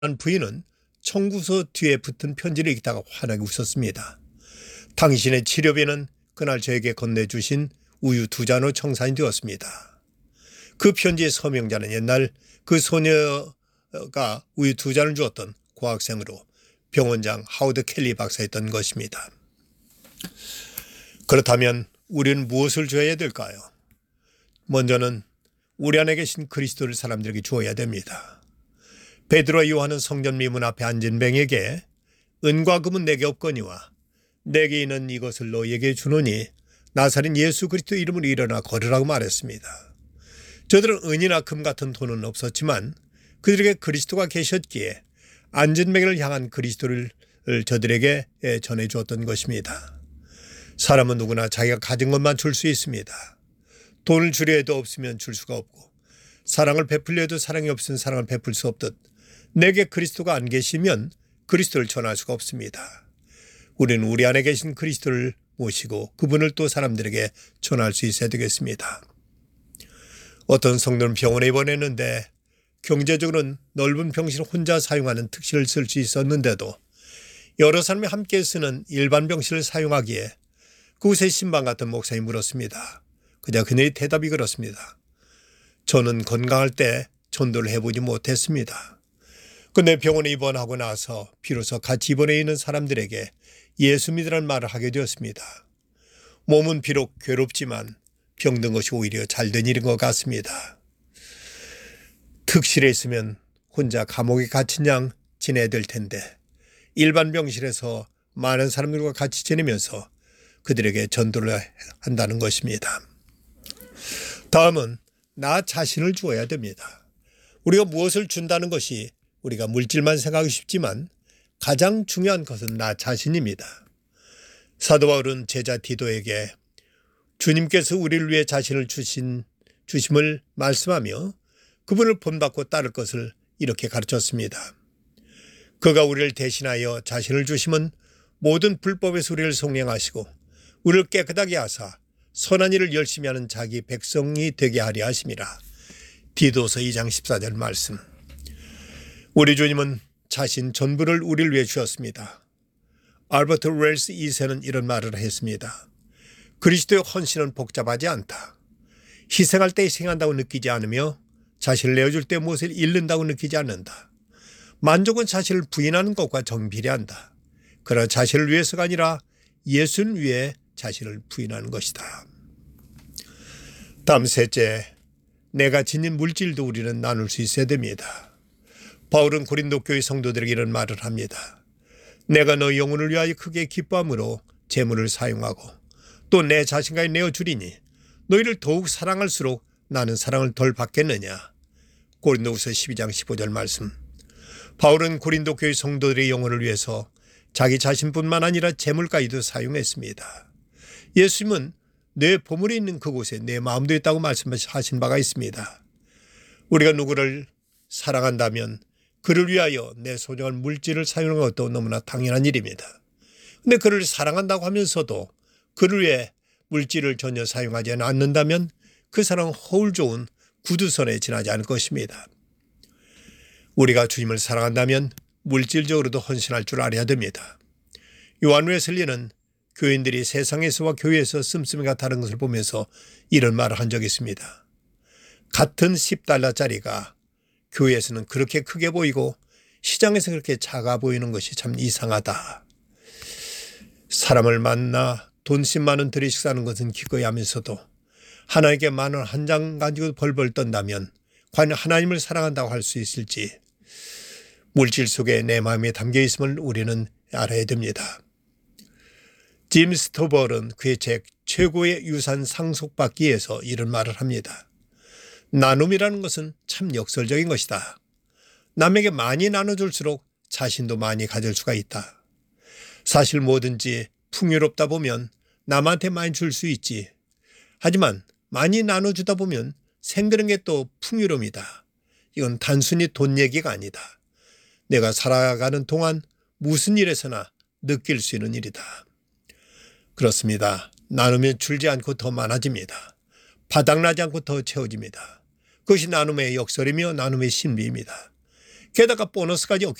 부인은 청구서 뒤에 붙은 편지를 읽다가 환하게 웃었습니다. 당신의 치료비는 그날 저에게 건네주신 우유 2잔으로 청산이 되었습니다. 그 편지의 서명자는 옛날 그 소녀가 우유 2잔을 주었던 고학생으로 병원장 하워드 켈리 박사였던 것입니다. 그렇다면 우리는 무엇을 줘야 될까요? 먼저는 우리 안에 계신 그리스도를 사람들에게 주어야 됩니다. 베드로와 요한은 성전 미문 앞에 앉은 뱅에게 은과 금은 내게 없거니와 내게 있는 이것을 너희에게 주노니 나사렛 예수 그리스도 이름으로 일어나 걸으라고 말했습니다. 저들은 은이나 금 같은 돈은 없었지만 그들에게 그리스도가 계셨기에 앉은 뱅을 향한 그리스도를 저들에게 전해주었던 것입니다. 사람은 누구나 자기가 가진 것만 줄 수 있습니다. 돈을 주려 해도 없으면 줄 수가 없고 사랑을 베풀려 해도 사랑이 없으면 사랑을 베풀 수 없듯 내게 그리스도가 안 계시면 그리스도를 전할 수가 없습니다. 우리는 우리 안에 계신 그리스도를 모시고 그분을 또 사람들에게 전할 수 있어야 되겠습니다. 어떤 성도는 병원에 입원했는데 경제적으로는 넓은 병실을 혼자 사용하는 특실을 쓸 수 있었는데도 여러 사람이 함께 쓰는 일반 병실을 사용하기에 그곳에 신방 같은 목사님이 물었습니다. 그냥 그녀의 대답이 그렇습니다. 저는 건강할 때 전도를 해보지 못했습니다. 근데 병원에 입원하고 나서 비로소 같이 입원해 있는 사람들에게 예수 믿으라는 말을 하게 되었습니다. 몸은 비록 괴롭지만 병든 것이 오히려 잘된 일인 것 같습니다. 특실에 있으면 혼자 감옥에 갇힌 양 지내야 될 텐데 일반 병실에서 많은 사람들과 같이 지내면서 그들에게 전도를 한다는 것입니다. 다음은 나 자신을 주어야 됩니다. 우리가 무엇을 준다는 것이 우리가 물질만 생각하기 쉽지만 가장 중요한 것은 나 자신입니다. 사도 바울은 제자 디도에게 주님께서 우리를 위해 자신을 주심을 말씀하며 그분을 본받고 따를 것을 이렇게 가르쳤습니다. 그가 우리를 대신하여 자신을 주심은 모든 불법에서 우리를 속량하시고 우리를 깨끗하게 하사 선한 일을 열심히 하는 자기 백성이 되게 하려 하심이라. 디도서 2장 14절 말씀. 우리 주님은 자신 전부를 우리를 위해 주셨습니다. 알버트 웰스 2세는 이런 말을 했습니다. 그리스도의 헌신은 복잡하지 않다. 희생할 때 희생한다고 느끼지 않으며 자신을 내어줄 때 무엇을 잃는다고 느끼지 않는다. 만족은 자신을 부인하는 것과 정비례한다. 그러나 자신을 위해서가 아니라 예수를 위해 자신을 부인하는 것이다. 다음 셋째, 내가 지닌 물질도 우리는 나눌 수 있어야 됩니다. 바울은 고린도 교회 성도들에게 이런 말을 합니다. 내가 너희 영혼을 위하여 크게 기뻐함으로 재물을 사용하고 또 내 자신까지 내어주리니 너희를 더욱 사랑할수록 나는 사랑을 덜 받겠느냐. 고린도후서 12장 15절 말씀. 바울은 고린도 교회 성도들의 영혼을 위해서 자기 자신뿐만 아니라 재물까지도 사용했습니다. 예수님은 내 보물이 있는 그곳에 내 마음도 있다고 말씀하신 바가 있습니다. 우리가 누구를 사랑한다면 그를 위하여 내 소중한 물질을 사용하는 것도 너무나 당연한 일입니다. 그런데 그를 사랑한다고 하면서도 그를 위해 물질을 전혀 사용하지 않는다면 그 사랑은 허울 좋은 구두선에 지나지 않을 것입니다. 우리가 주님을 사랑한다면 물질적으로도 헌신할 줄 알아야 됩니다. 요한 웨슬리는 교인들이 세상에서와 교회에서 씀씀이가 다른 것을 보면서 이런 말을 한 적이 있습니다. 같은 10달러짜리가 교회에서는 그렇게 크게 보이고 시장에서 그렇게 작아 보이는 것이 참 이상하다. 사람을 만나 돈 10만 원 들이씩 사는 것은 기꺼이 하면서도 하나님께 10,000원 한 장 가지고 벌벌 떤다면 과연 하나님을 사랑한다고 할 수 있을지 물질 속에 내 마음에 담겨 있음을 우리는 알아야 됩니다. 짐 스토벌은 그의 책 최고의 유산 상속받기에서 이런 말을 합니다. 나눔이라는 것은 참 역설적인 것이다. 남에게 많이 나눠줄수록 자신도 많이 가질 수가 있다. 사실 뭐든지 풍요롭다 보면 남한테 많이 줄 수 있지. 하지만 많이 나눠주다 보면 생기는 게 또 풍요로움이다. 이건 단순히 돈 얘기가 아니다. 내가 살아가는 동안 무슨 일에서나 느낄 수 있는 일이다. 그렇습니다. 나누면 줄지 않고 더 많아집니다. 바닥나지 않고 더 채워집니다. 그것이 나눔의 역설이며 나눔의 신비입니다. 게다가 보너스까지